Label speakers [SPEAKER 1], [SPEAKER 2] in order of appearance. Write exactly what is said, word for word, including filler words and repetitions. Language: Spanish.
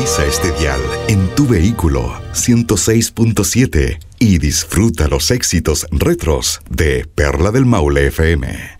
[SPEAKER 1] Sintoniza este dial en tu vehículo ciento seis punto siete y disfruta los éxitos retros de Perla del Maule F M.